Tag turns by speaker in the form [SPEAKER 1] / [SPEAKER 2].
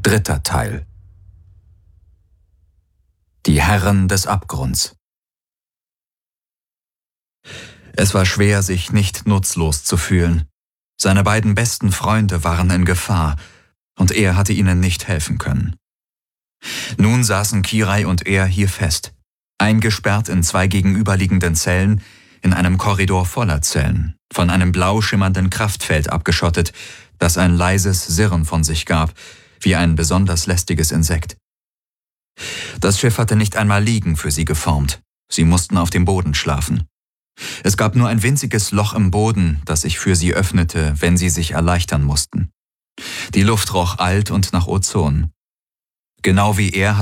[SPEAKER 1] 3. Teil. Die Herren des Abgrunds. Es war schwer, sich nicht nutzlos zu fühlen. Seine beiden besten Freunde waren in Gefahr, und er hatte ihnen nicht helfen können. Nun saßen Kirai und er hier fest, eingesperrt in 2 gegenüberliegenden Zellen, in einem Korridor voller Zellen, von einem blau schimmernden Kraftfeld abgeschottet, das ein leises Sirren von sich gab, wie ein besonders lästiges Insekt. Das Schiff hatte nicht einmal Liegen für sie geformt. Sie mussten auf dem Boden schlafen. Es gab nur ein winziges Loch im Boden, das sich für sie öffnete, wenn sie sich erleichtern mussten. Die Luft roch alt und nach Ozon. Genau wie er